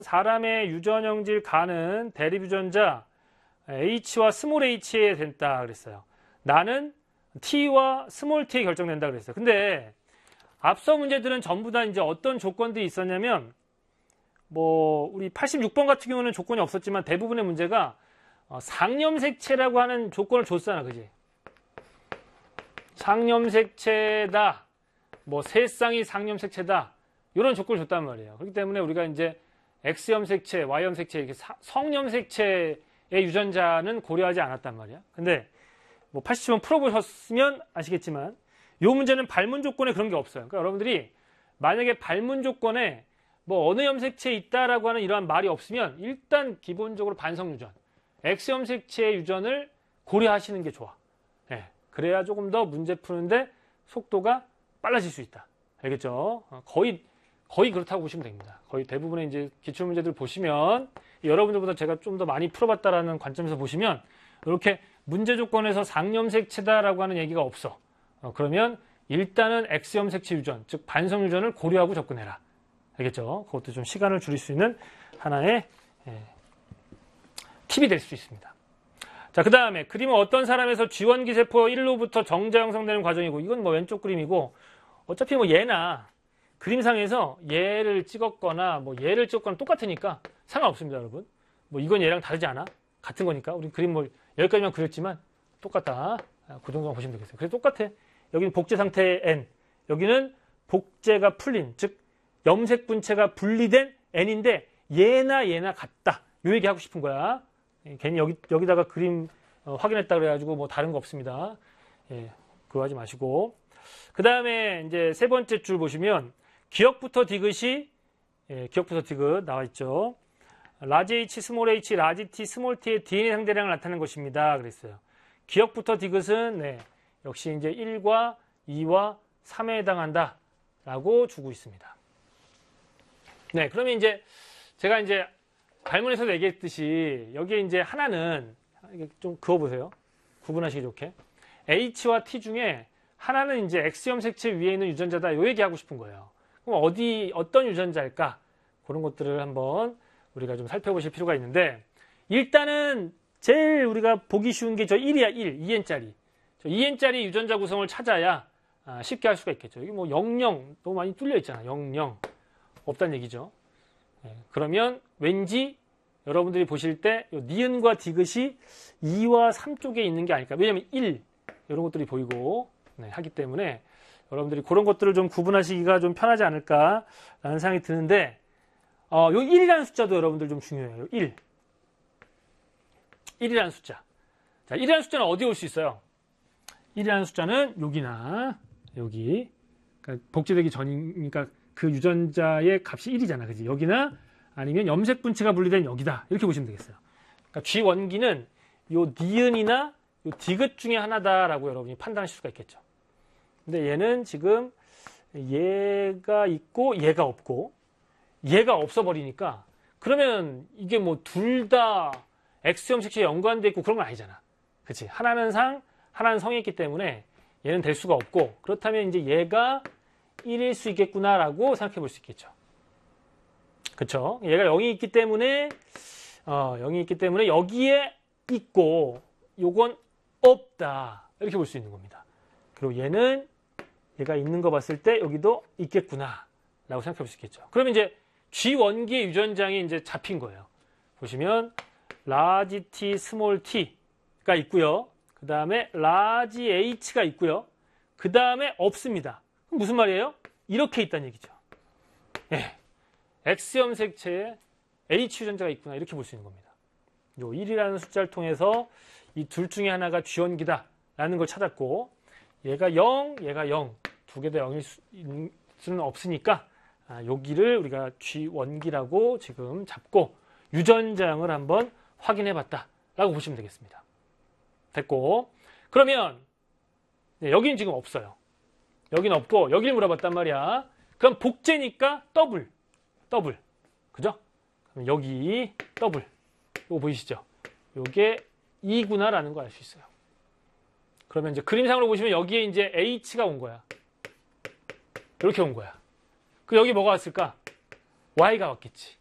사람의 유전형질 가는 대립유전자 H와 스몰 h에 된다 그랬어요. 나는 T와 스몰 t에 결정된다 그랬어요. 근데 앞서 문제들은 전부 다 이제 어떤 조건들이 있었냐면, 우리 86번 같은 경우는 조건이 없었지만 대부분의 문제가 상염색체라고 하는 조건을 줬잖아, 그지? 상염색체다, 세쌍이 상염색체다, 이런 조건을 줬단 말이에요. 그렇기 때문에 우리가 이제 X염색체, Y염색체, 이렇게 성염색체의 유전자는 고려하지 않았단 말이야. 근데 87번 풀어보셨으면 아시겠지만, 이 문제는 발문 조건에 그런 게 없어요. 그러니까 여러분들이 만약에 발문 조건에 어느 염색체에 있다라고 하는 이러한 말이 없으면 일단 기본적으로 반성유전, X염색체의 유전을 고려하시는 게 좋아. 그래야 조금 더 문제 푸는데 속도가 빨라질 수 있다. 알겠죠? 거의 그렇다고 보시면 됩니다. 거의 대부분의 이제 기출문제들 보시면 여러분들보다 제가 좀 더 많이 풀어봤다라는 관점에서 보시면 이렇게 문제 조건에서 상염색체다라고 하는 얘기가 없어. 그러면 일단은 X염색체 유전, 즉 반성 유전을 고려하고 접근해라. 알겠죠? 그것도 좀 시간을 줄일 수 있는 하나의 팁이 될 수 있습니다. 자, 그 다음에 그림은 어떤 사람에서 G원기 세포 1로부터 정자 형성되는 과정이고, 이건 왼쪽 그림이고, 어차피 얘나 그림상에서 얘를 찍었거나 얘를 찍었거나 똑같으니까 상관없습니다, 여러분. 이건 얘랑 다르지 않아? 같은 거니까. 우리 그림 여기까지만 그렸지만 똑같다. 그 정도만 보시면 되겠어요. 그래서 똑같아. 여기는 복제 상태의 N, 여기는 복제가 풀린, 즉 염색 분체가 분리된 N인데 얘나 같다. 요 얘기 하고 싶은 거야. 괜히 여기다가 그림 확인했다 그래가지고 다른 거 없습니다. 그거 하지 마시고. 그 다음에 이제 세 번째 줄 보시면 기억부터 디귿이, 기억부터 디귿 나와 있죠. 라지 H, 스몰 h, 라지 T, 스몰 t의 DNA 상대량을 나타내는 것입니다. 그랬어요. 기억부터 디귿은 역시 이제 1과 2와 3에 해당한다 라고 주고 있습니다. 그러면 이제 제가 이제 발문에서도 얘기했듯이 여기에 이제 하나는 좀 그어보세요. 구분하시기 좋게. H와 T 중에 하나는 이제 X염색체 위에 있는 유전자다. 요 얘기하고 싶은 거예요. 그럼 어떤 유전자일까? 그런 것들을 한번 우리가 좀 살펴보실 필요가 있는데, 일단은 제일 우리가 보기 쉬운 게 저 1이야, 1. 2N짜리. 저 2N짜리 유전자 구성을 찾아야 쉽게 할 수가 있겠죠. 여기 00 너무 많이 뚫려 있잖아. 00 없다는 얘기죠. 그러면 왠지 여러분들이 보실 때 니은과 디귿이 2와 3 쪽에 있는 게 아닐까. 왜냐면 1 이런 것들이 보이고 하기 때문에 여러분들이 그런 것들을 좀 구분하시기가 좀 편하지 않을까라는 생각이 드는데, 요 1이라는 숫자도 여러분들 좀 중요해요. 1이라는 숫자. 자, 1이라는 숫자는 어디에 올 수 있어요? 1이라는 숫자는 여기나 여기. 그러니까 복제되기 전이니까 그 유전자의 값이 1이잖아. 그지? 여기나 아니면 염색 분체가 분리된 여기다. 이렇게 보시면 되겠어요. 그러니까 G원기는 요 니은이나 요 디귿 중에 하나다라고 여러분이 판단하실 수가 있겠죠. 근데 얘는 지금 얘가 있고 얘가 없고 얘가 없어버리니까, 그러면 이게 둘 다 X염색체에 연관돼 있고 그런 건 아니잖아. 그치? 하나는 상, 하나는 성이 있기 때문에 얘는 될 수가 없고, 그렇다면 이제 얘가 1일 수 있겠구나라고 생각해 볼 수 있겠죠. 그쵸? 얘가 0이 있기 때문에, 0이 있기 때문에 여기에 있고, 요건 없다. 이렇게 볼 수 있는 겁니다. 그리고 얘가 있는 거 봤을 때 여기도 있겠구나. 라고 생각해 볼 수 있겠죠. 그러면 이제 G원기의 유전장이 이제 잡힌 거예요. 보시면, 라지 T, 스몰 t가 있고요. 그 다음에 라지 H가 있고요. 그 다음에 없습니다. 그럼 무슨 말이에요? 이렇게 있다는 얘기죠. X염색체에 H 유전자가 있구나. 이렇게 볼 수 있는 겁니다. 요 1이라는 숫자를 통해서 이 둘 중에 하나가 G원기다 라는 걸 찾았고, 얘가 0, 얘가 0. 두 개 다 0일 수는 없으니까 여기를 우리가 G원기라고 지금 잡고 유전자형을 한번 확인해 봤다 라고 보시면 되겠습니다. 됐고, 그러면 여기는 지금 없어요. 여기는 없고 여기를 물어봤단 말이야. 그럼 복제니까 더블. 그죠? 그럼 여기 더블. 이거 보이시죠? 이게 2구나 라는 거 알 수 있어요. 그러면 이제 그림상으로 보시면 여기에 이제 H가 온 거야. 이렇게 온 거야. 그 여기 뭐가 왔을까? Y가 왔겠지.